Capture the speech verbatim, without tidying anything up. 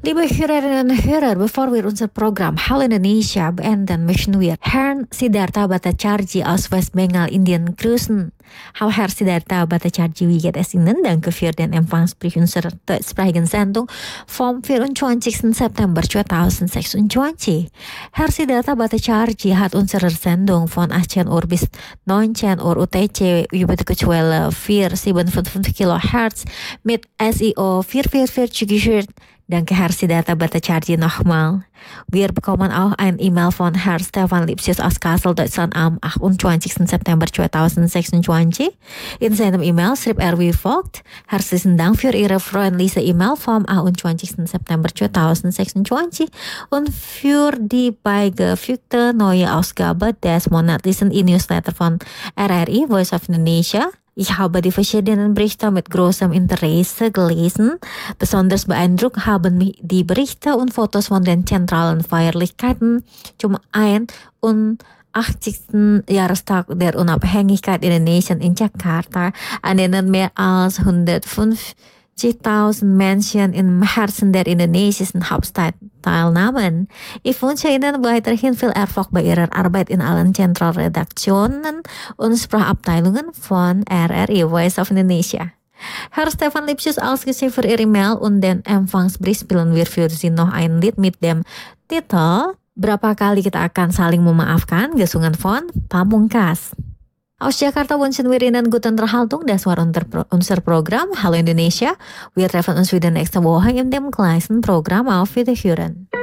Liebe Hörerinnen und Hörer, bevor wir unser Programm Hallo Indonesia beenden, möchten wir Herrn Siddhartha Bhattacharjee aus West-Bengal, Indien grüßen. Hallo Herr Siddhartha Bhattacharjee, wie geht es Ihnen? Danke für den Empfangsbrief unserer deutschsprachigen Sendung vom vierundzwanzigsten September zweitausendzweiundzwanzig. Herr Siddhartha Bhattacharjee hat unsere Sendung von achtzehn Uhr bis neunzehn Uhr U T C über die Kurzwelle vierhundertfünfundfünfzig Kilohertz mit S I O vierhundertvierundvierzig gehört. Danke Herr Siddhartha Bhattacharjee nochmal. Wir bekommen auch ein E-Mail von Herr Stefan Lipsius aus Kassel, Deutschland am achtundzwanzigsten September zweitausendsechsundzwanzig. In seinem E-Mail schrieb er wie folgt: Herzlichen Dank für Ihre freundliche E-Mail vom achtundzwanzigsten September zweitausendsechsundzwanzig und für die beigefügte neue Ausgabe des monatlichen E-Newsletter von R R I, Voice of Indonesia. Ich habe die verschiedenen Berichte mit großem Interesse gelesen. Besonders beeindruckt haben mich die Berichte und Fotos von den zentralen Feierlichkeiten zum einundachtzigsten Jahrestag der Unabhängigkeit Indonesien in Jakarta, an denen mehr als hundertfünfzigtausend Menschen im Herzen der indonesischen Hauptstadt teilnahmen. Ich wünsche Ihnen weiterhin viel Erfolg bei Ihrer Arbeit in allen Zentralredaktionen und Sprachabteilungen von R R I, Voice of Indonesia. Herr Stefan Lipsius, als Dank für Ihre E-Mail und den Empfangsbrief spielen wir für Sie noch ein Lied mit dem Titel Berapa Kali Kita Akan Saling Memaafkan, gesungen von Pamungkas. Aus Jakarta wünschen wir Ihnen guten Unterhaltung. Das war unser Programm Hallo Indonesia. Wir treffen uns wieder nächste Woche in dem gleichen Programm. Auf Wiederhören.